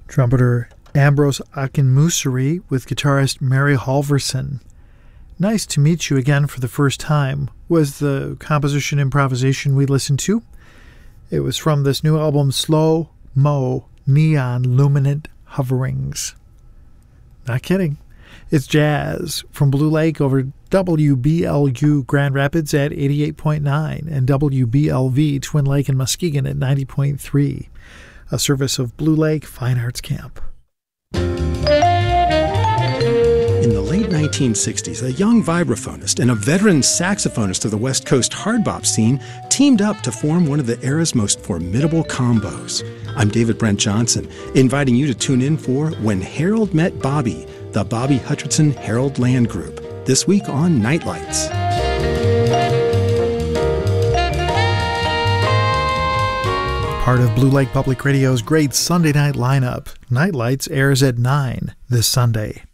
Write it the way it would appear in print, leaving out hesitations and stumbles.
Trumpeter Ambrose Akinmusiri with guitarist Mary Halverson. Nice to Meet You Again for the First Time was the composition improvisation we listened to. It was from this new album, Slow Mo Neon Luminant Hoverings. Not kidding. It's jazz from Blue Lake over WBLU Grand Rapids at 88.9 and WBLV Twin Lake and Muskegon at 90.3, a service of Blue Lake Fine Arts Camp. In the late 1960s, a young vibraphonist and a veteran saxophonist of the West Coast hard bop scene teamed up to form one of the era's most formidable combos. I'm David Brent Johnson, inviting you to tune in for When Harold Met Bobby, the Bobby Hutcherson Harold Land Group, this week on Nightlights. Part of Blue Lake Public Radio's great Sunday night lineup, Nightlights airs at 9 this Sunday.